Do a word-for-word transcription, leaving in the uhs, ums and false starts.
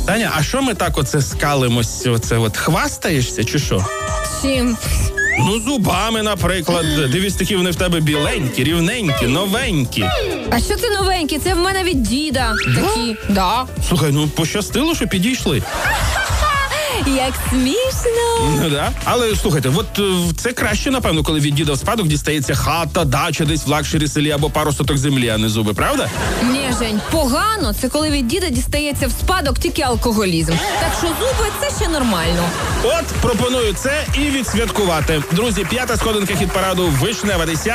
Таня, а що ми так оце скалимось, оце от хвастаєшся, чи що? Чим? Ну, зубами, наприклад. Дивись, такі вони в тебе біленькі, рівненькі, новенькі. А що це новенькі? Це в мене від діда. Такі. Да. Слухай, ну пощастило, що підійшли. Як смішно. Ну, да. Але, слухайте, от е, це краще, напевно, коли від діда в спадок дістається хата, дача десь в лакшері селі або пару соток землі, а не зуби, правда? Ні, Жень, погано. Це коли від діда дістається в спадок тільки алкоголізм. Так що зуби – це ще нормально. От, пропоную це і відсвяткувати. Друзі, п'ята сходинка хіт-параду «Вишнева десятка».